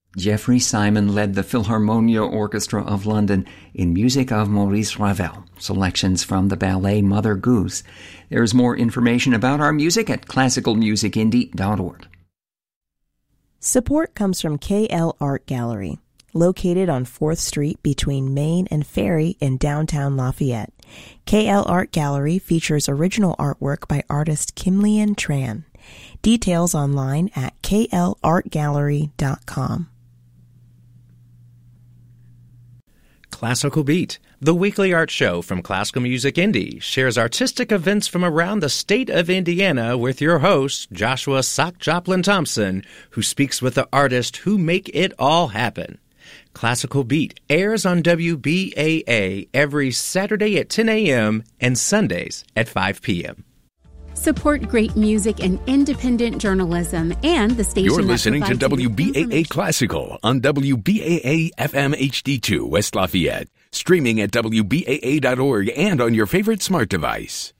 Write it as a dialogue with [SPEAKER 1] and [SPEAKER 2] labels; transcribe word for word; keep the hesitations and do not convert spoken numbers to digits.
[SPEAKER 1] Geoffrey Simon led the Philharmonia Orchestra of London in music of Maurice Ravel, selections from the ballet Mother Goose. There's more information about our music at classical music indie dot org.
[SPEAKER 2] Support comes from K L Art Gallery, located on fourth Street between Main and Ferry in downtown Lafayette. K L Art Gallery features original artwork by artist Kim-Lian Tran. Details online at k l art gallery dot com.
[SPEAKER 3] Classical Beat, the weekly art show from Classical Music Indie, shares artistic events from around the state of Indiana with your host, Joshua Sock Joplin Thompson, who speaks with the artists who make it all happen. Classical Beat airs on W B A A every Saturday at ten a.m. and Sundays at five p.m.
[SPEAKER 4] Support great music and independent journalism and the station.
[SPEAKER 5] You're listening to
[SPEAKER 4] that provides
[SPEAKER 5] W B A A Classical on W B A A F M H D two West Lafayette. Streaming at W B A A dot org and on your favorite smart device.